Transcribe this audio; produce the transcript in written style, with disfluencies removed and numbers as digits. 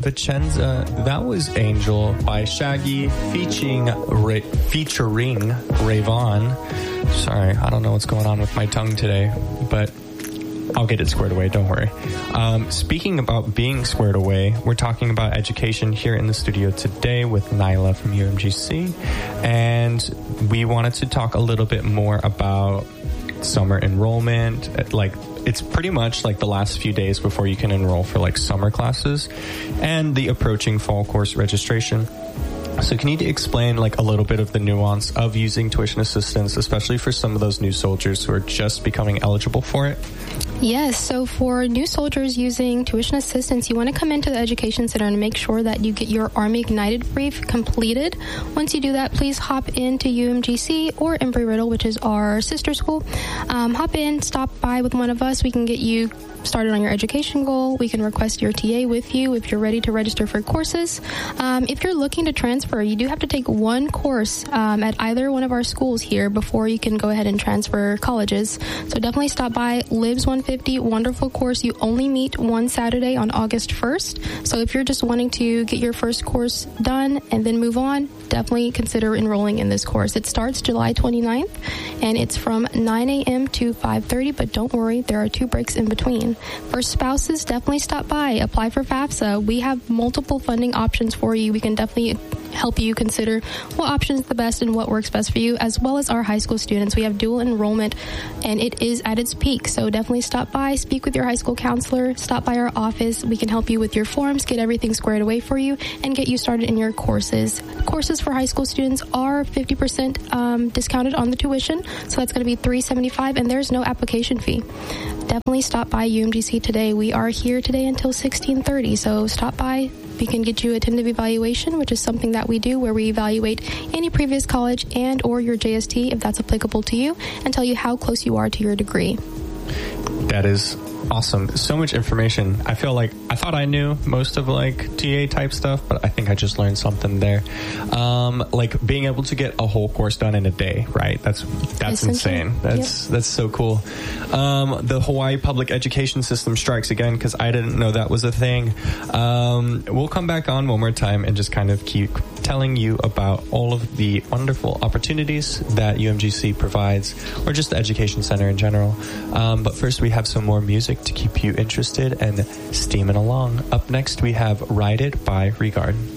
Vicenza. That was Angel by Shaggy featuring Rayvon. Sorry, I don't know what's going on with my tongue today, but I'll get it squared away, don't worry. Speaking about being squared away, we're talking about education here in the studio today with Nyla from UMGC, and we wanted to talk a little bit more about summer enrollment. Like, it's pretty much like the last few days before you can enroll for like summer classes and the approaching fall course registration. So can you explain like a little bit of the nuance of using tuition assistance, especially for some of those new soldiers who are just becoming eligible for it? Yes, so for new soldiers using tuition assistance, you want to come into the Education Center and make sure that you get your Army Ignited brief completed. Once you do that, please hop into UMGC or Embry-Riddle, which is our sister school. Hop in, stop by with one of us. We can get you started on your education goal. We can request your TA with you if you're ready to register for courses. If you're looking to transfer, you do have to take one course at either one of our schools here before you can go ahead and transfer colleges. So definitely stop by. Libs 150, wonderful course. You only meet one Saturday on August 1st. So if you're just wanting to get your first course done and then move on, definitely consider enrolling in this course. It starts July 29th, and it's from 9 a.m. to 5:30, but don't worry, there are 2 breaks in between. For spouses, definitely stop by. Apply for FAFSA. We have multiple funding options for you. We can definitely help you consider what option is the best and what works best for you, as well as our high school students. We have dual enrollment, and it is at its peak. So definitely stop by, speak with your high school counselor, stop by our office. We can help you with your forms, get everything squared away for you, and get you started in your courses. Courses for high school students are 50% discounted on the tuition, so that's going to be $375, and there's no application fee. Definitely stop by UMGC today. We are here today until 16:30, so stop by. We can get you a tentative evaluation, which is something that we do where we evaluate any previous college and or your JST, if that's applicable to you, and tell you how close you are to your degree. That is awesome. So much information. I feel like I thought I knew most of like TA type stuff, but I think I just learned something there. Like being able to get a whole course done in a day, right? That's insane. That's so cool. The Hawaii public education system strikes again because I didn't know that was a thing. We'll come back on one more time and just kind of keep telling you about all of the wonderful opportunities that UMGC provides, or just the Education Center in general. But first we have some more music to keep you interested and steaming along. Up next we have Ride It by Regard.